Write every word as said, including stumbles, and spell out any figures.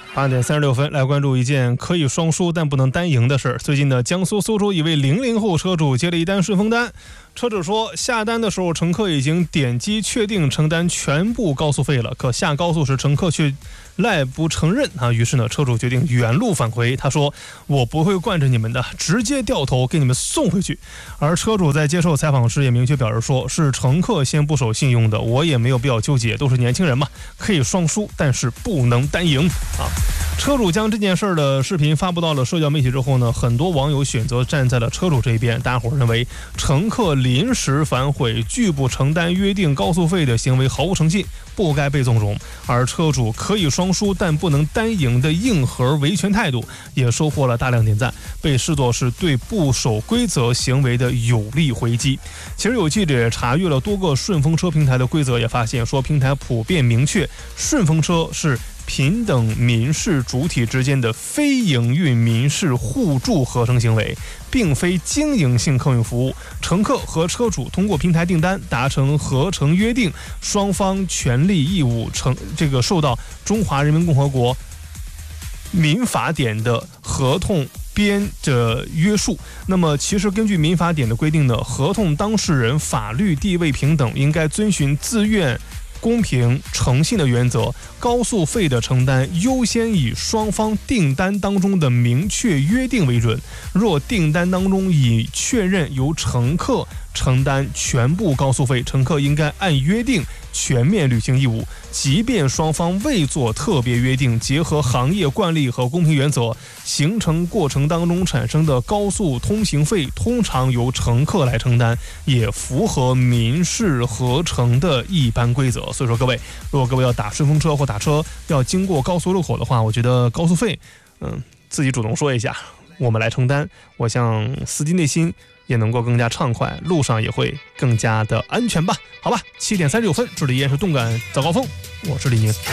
八点三十六分，来关注一件可以双输但不能单赢的事儿。最近呢，江苏苏州一位零零后车主接了一单顺丰单，车主说下单的时候乘客已经点击确定承担全部高速费了，可下高速时乘客却赖不承认啊，于是呢，车主决定原路返回。他说：“我不会惯着你们的，直接掉头给你们送回去。”而车主在接受采访时也明确表示说：“是乘客先不守信用的，我也没有必要纠结，都是年轻人嘛，可以双输，但是不能单赢啊。”车主将这件事儿的视频发布到了社交媒体之后呢，很多网友选择站在了车主这一边。大伙认为乘客临时反悔、拒不承担约定高速费的行为毫无诚信，不该被纵容。而车主可以双输但不能单赢的硬核维权态度，也收获了大量点赞，被视作是对不守规则行为的有力回击。其实有记者查阅了多个顺风车平台的规则，也发现说平台普遍明确，顺风车是平等民事主体之间的非营运民事互助合成行为，并非经营性客运服务。乘客和车主通过平台订单达成合成约定，双方权利义务成这个受到中华人民共和国民法典的合同编的约束。那么其实根据民法典的规定呢，合同当事人法律地位平等，应该遵循自愿、公平、诚信的原则，高速费的承担优先以双方订单当中的明确约定为准。若订单当中已确认由乘客承担全部高速费，乘客应该按约定全面履行义务。即便双方未做特别约定，结合行业惯例和公平原则，行程过程当中产生的高速通行费通常由乘客来承担，也符合民事合成的一般规则。所以说各位，如果各位要打顺风车或打车要经过高速路口的话，我觉得高速费嗯，自己主动说一下，我们来承担，我想司机内心也能够更加畅快，路上也会更加的安全吧。好吧，七点三十九分，这里依然是动感早高峰，我是李宁。